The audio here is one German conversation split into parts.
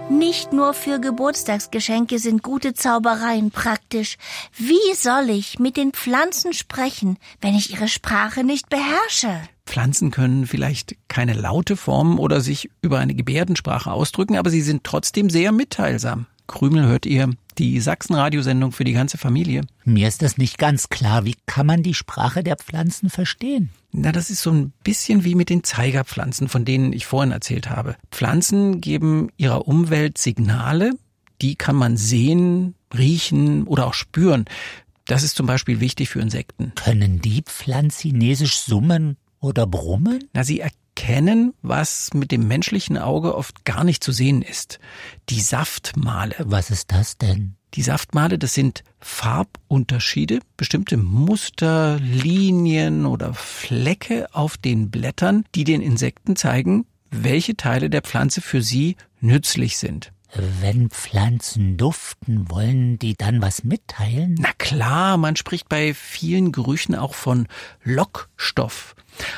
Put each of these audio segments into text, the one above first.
Nicht nur für Geburtstagsgeschenke sind gute Zaubereien praktisch. Wie soll ich mit den Pflanzen sprechen, wenn ich ihre Sprache nicht beherrsche? Pflanzen können vielleicht keine Laute formen oder sich über eine Gebärdensprache ausdrücken, aber sie sind trotzdem sehr mitteilsam. Krümel, hört ihr die Sachsen-Radiosendung für die ganze Familie? Mir ist das nicht ganz klar. Wie kann man die Sprache der Pflanzen verstehen? Na, das ist so ein bisschen wie mit den Zeigerpflanzen, von denen ich vorhin erzählt habe. Pflanzen geben ihrer Umwelt Signale, die kann man sehen, riechen oder auch spüren. Das ist zum Beispiel wichtig für Insekten. Können die pflanzinesisch summen oder brummen? Na, sie erkennen, was mit dem menschlichen Auge oft gar nicht zu sehen ist. Die Saftmale. Was ist das denn? Die Saftmale, das sind Farbunterschiede, bestimmte Muster, Linien oder Flecke auf den Blättern, die den Insekten zeigen, welche Teile der Pflanze für sie nützlich sind. Wenn Pflanzen duften, wollen die dann was mitteilen? Na klar, man spricht bei vielen Gerüchen auch von Lockstoff.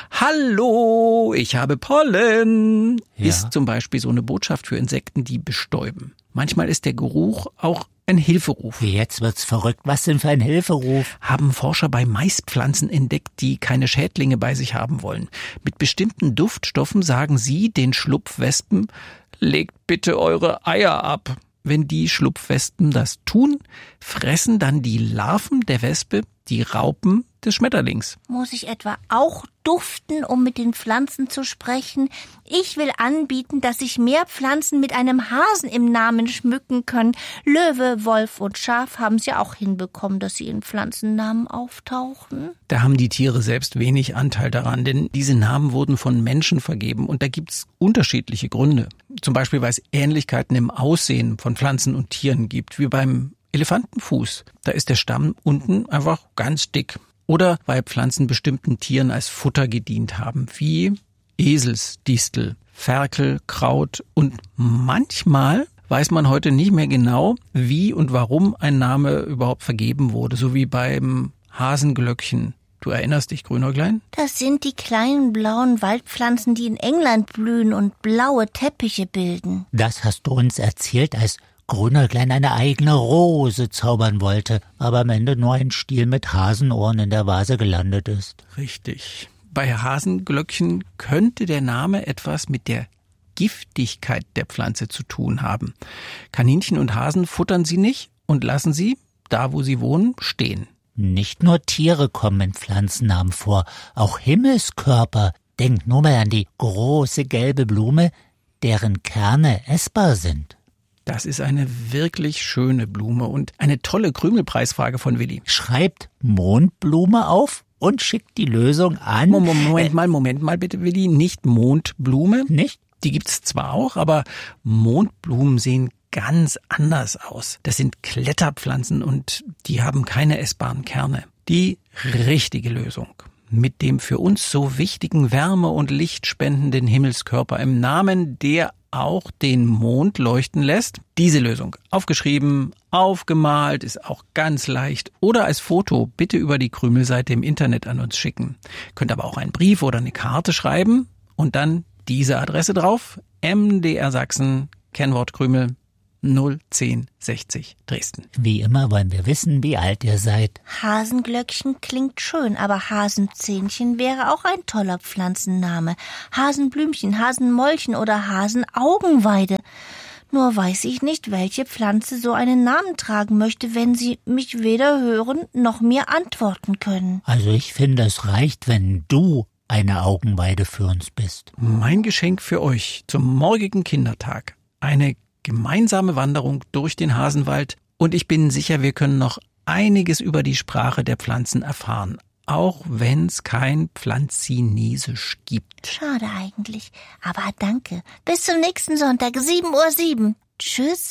Hallo, ich habe Pollen, ist zum Beispiel so eine Botschaft für Insekten, die bestäuben. Manchmal ist der Geruch auch ein Hilferuf. Jetzt wird's verrückt. Was denn für ein Hilferuf? Haben Forscher bei Maispflanzen entdeckt, die keine Schädlinge bei sich haben wollen. Mit bestimmten Duftstoffen sagen sie den Schlupfwespen, legt bitte eure Eier ab. Wenn die Schlupfwespen das tun, fressen dann die Larven der Wespe die Raupen des Schmetterlings. Muss ich etwa auch duften, um mit den Pflanzen zu sprechen? Ich will anbieten, dass sich mehr Pflanzen mit einem Hasen im Namen schmücken können. Löwe, Wolf und Schaf haben es ja auch hinbekommen, dass sie in Pflanzennamen auftauchen. Da haben die Tiere selbst wenig Anteil daran, denn diese Namen wurden von Menschen vergeben und da gibt's unterschiedliche Gründe. Zum Beispiel, weil es Ähnlichkeiten im Aussehen von Pflanzen und Tieren gibt, wie beim Elefantenfuß. Da ist der Stamm unten einfach ganz dick. Oder weil Pflanzen bestimmten Tieren als Futter gedient haben, wie Eselsdistel, Ferkel, Kraut. Und manchmal weiß man heute nicht mehr genau, wie und warum ein Name überhaupt vergeben wurde, so wie beim Hasenglöckchen. Du erinnerst dich, Grünäuglein? Das sind die kleinen blauen Waldpflanzen, die in England blühen und blaue Teppiche bilden. Das hast du uns erzählt, als Grünäuglein eine eigene Rose zaubern wollte, aber am Ende nur ein Stiel mit Hasenohren in der Vase gelandet ist. Richtig. Bei Hasenglöckchen könnte der Name etwas mit der Giftigkeit der Pflanze zu tun haben. Kaninchen und Hasen futtern sie nicht und lassen sie, da wo sie wohnen, stehen. Nicht nur Tiere kommen in Pflanzennamen vor, auch Himmelskörper. Denk nur mal an die große gelbe Blume, deren Kerne essbar sind. Das ist eine wirklich schöne Blume und eine tolle Krümelpreisfrage von Willi. Schreibt Mondblume auf und schickt die Lösung an. Moment mal bitte, Willi. Nicht Mondblume. Nicht? Die gibt's zwar auch, aber Mondblumen sehen ganz anders aus. Das sind Kletterpflanzen und die haben keine essbaren Kerne. Die richtige Lösung mit dem für uns so wichtigen Wärme- und lichtspendenden Himmelskörper im Namen, der auch den Mond leuchten lässt. Diese Lösung aufgeschrieben, aufgemalt, ist auch ganz leicht. Oder als Foto bitte über die Krümelseite im Internet an uns schicken. Könnt aber auch einen Brief oder eine Karte schreiben und dann diese Adresse drauf. MDR Sachsen, Kennwort Krümel 01060 Dresden. Wie immer wollen wir wissen, wie alt ihr seid. Hasenglöckchen klingt schön, aber Hasenzähnchen wäre auch ein toller Pflanzenname. Hasenblümchen, Hasenmollchen oder Hasenaugenweide. Nur weiß ich nicht, welche Pflanze so einen Namen tragen möchte, wenn sie mich weder hören noch mir antworten können. Also ich finde, es reicht, wenn du eine Augenweide für uns bist. Mein Geschenk für euch zum morgigen Kindertag. Eine gemeinsame Wanderung durch den Hasenwald und ich bin sicher, wir können noch einiges über die Sprache der Pflanzen erfahren, auch wenn es kein Pflanzinesisch gibt. Schade eigentlich, aber danke. Bis zum nächsten Sonntag, 7:07 Uhr. Tschüss.